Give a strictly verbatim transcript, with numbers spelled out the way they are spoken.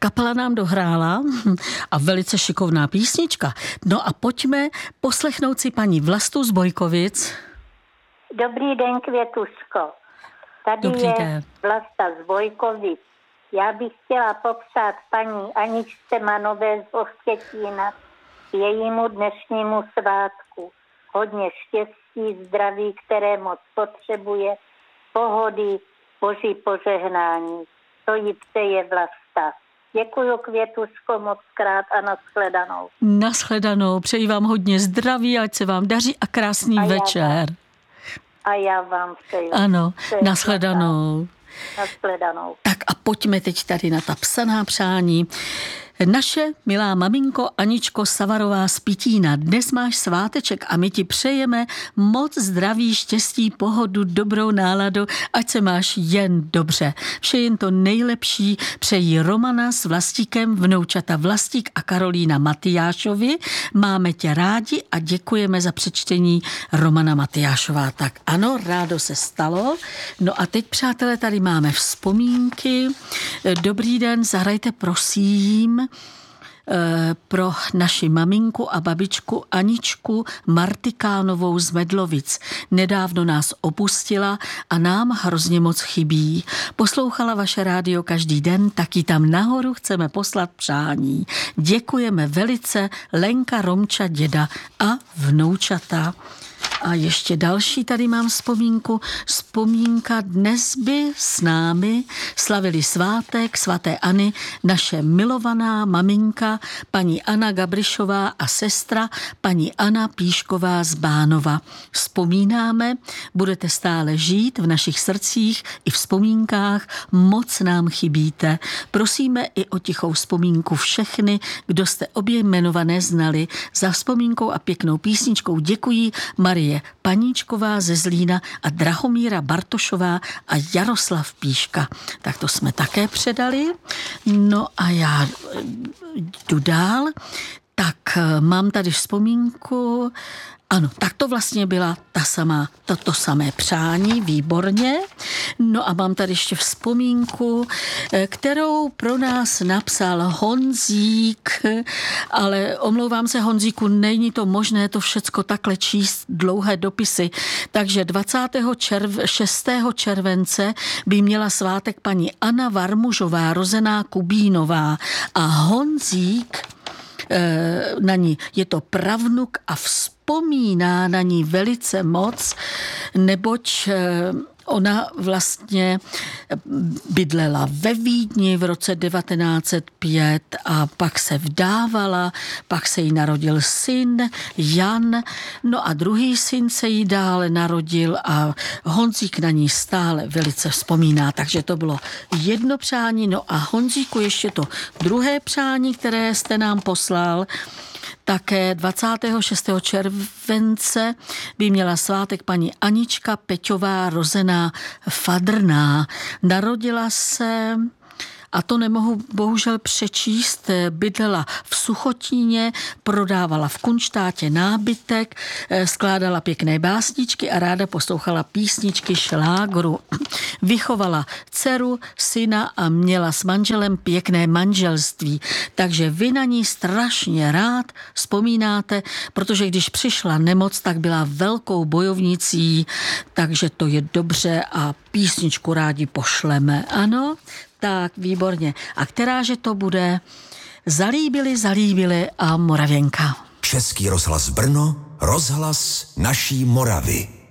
kapela nám dohrála a velice šikovná písnička. No a pojďme poslechnout si paní Vlastu z Bojkovic. Dobrý den, Květuško. Tady Dobrý je den. Vlasta z Bojkovic. Já bych chtěla popřát paní Aničce Manové z Ostětína k jejímu dnešnímu svátku. Hodně štěstí, zdraví, které moc potřebuje, pohody, boží požehnání. To jí přeje Vlasta. Děkuju, Květuško, moc krát a nashledanou. Nashledanou, přeji vám hodně zdraví, ať se vám daří a krásný A já večer. vám. A já vám přeju. Ano, Přeji nashledanou. Nashledanou. Tak a pojďme teď tady na ta psaná přání. Naše milá maminko Aničko Savarová z Pitína, dnes máš sváteček a my ti přejeme moc zdraví, štěstí, pohodu, dobrou náladu, ať se máš jen dobře. Vše jen to nejlepší přejí Romana s Vlastíkem, vnoučata Vlastík a Karolína Matyášovi. Máme tě rádi a děkujeme za přečtení Romana Matyášová. Tak ano, rádo se stalo. No a teď, přátelé, tady máme vzpomínky. Dobrý den, zahrajte prosím pro naši maminku a babičku Aničku Martikánovou z Medlovic. Nedávno nás opustila a nám hrozně moc chybí. Poslouchala vaše rádio každý den, taky tam nahoru chceme poslat přání. Děkujeme velice, Lenka, Romča, děda a vnoučata. A ještě další tady mám vzpomínku. Vzpomínka, dnes by s námi slavili svátek svaté Anny naše milovaná maminka, paní Anna Gabrišová a sestra, paní Anna Píšková z Bánova. Vzpomínáme, budete stále žít v našich srdcích i vzpomínkách, moc nám chybíte. Prosíme i o tichou vzpomínku všechny, kdo jste obě jmenované znali. Za vzpomínkou a pěknou písničkou děkují Marie Paníčková ze Zlína a Drahomíra Bartošová a Jaroslav Píška. Tak to jsme také předali. No a já jdu dál. Tak mám tady vzpomínku. Ano, tak to vlastně byla ta samá, toto samé přání, výborně. No a mám tady ještě vzpomínku, kterou pro nás napsal Honzík, ale omlouvám se, Honzíku, není to možné to všecko takhle číst, dlouhé dopisy. Takže dvacátého šestého července by měla svátek paní Anna Varmužová, rozená Kubínová, a Honzík na ní, je to pravnuk a vzpomíná na ní velice moc, neboť ona vlastně bydlela ve Vídni v roce devatenáct set pět a pak se vdávala, pak se jí narodil syn Jan, no a druhý syn se jí dále narodil a Honzík na ní stále velice vzpomíná, takže to bylo jedno přání. No a Honzíku ještě to druhé přání, které jste nám poslal. Také dvacátého šestého července by měla svátek paní Anička Peťová, rozená Fadrná. Narodila se, a to nemohu bohužel přečíst, bydlela v Suchotíně, prodávala v Kunštátě nábytek, skládala pěkné básničky a ráda poslouchala písničky šlágru. Vychovala dceru, syna a měla s manželem pěkné manželství. Takže vy na ní strašně rád vzpomínáte, protože když přišla nemoc, tak byla velkou bojovnicí, takže to je dobře a písničku rádi pošleme. Ano? Tak, výborně. A kteráže to bude? Zalíbili, zalíbili a Moravěnka. Český rozhlas Brno, rozhlas naší Moravy.